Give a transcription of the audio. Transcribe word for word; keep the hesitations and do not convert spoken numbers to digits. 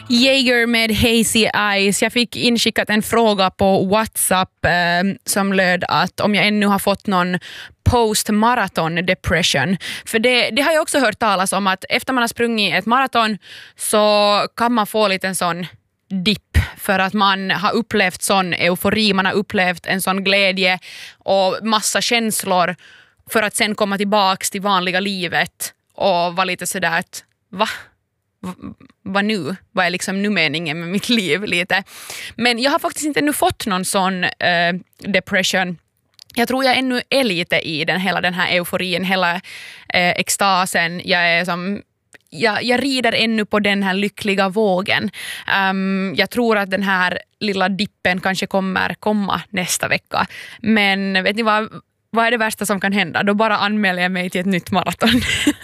Jaeger med Hazy Eyes. Jag fick inskickat en fråga på WhatsApp eh, som löd att om jag ännu har fått någon post-marathon depression. För det, det har jag också hört talas om, att efter man har sprungit ett maraton så kan man få lite en sån dipp för att man har upplevt sån eufori, man har upplevt en sån glädje och massa känslor för att sen komma tillbaks till vanliga livet och vara lite sådär att va? Vad nu? Vad är liksom nu meningen med mitt liv lite? Men jag har faktiskt inte nu fått någon sån eh, depression. Jag tror jag ännu är lite i den, hela den här euforin, hela eh, extasen. Jag är som Jag, jag rider ännu på den här lyckliga vågen. Um, jag tror att den här lilla dippen kanske kommer komma nästa vecka. Men vet ni vad, vad är det värsta som kan hända? Då bara anmäler jag mig till ett nytt maraton.